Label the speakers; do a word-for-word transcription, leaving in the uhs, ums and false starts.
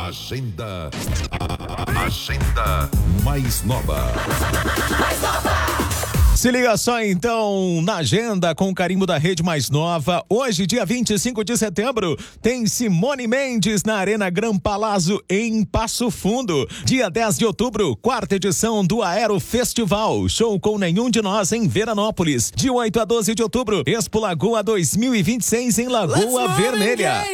Speaker 1: Agenda. Agenda mais nova. Mais nova.
Speaker 2: Se liga só então na agenda com o carimbo da Rede Mais Nova. Hoje, dia vinte e cinco de setembro, tem Simone Mendes na Arena Gran Palazzo em Passo Fundo. Dia dez de outubro, quarta edição do Aero Festival. Show com Nenhum de Nós em Veranópolis. De oito a doze de outubro, Expo Lagoa dois mil e vinte e seis em Lagoa Vermelha.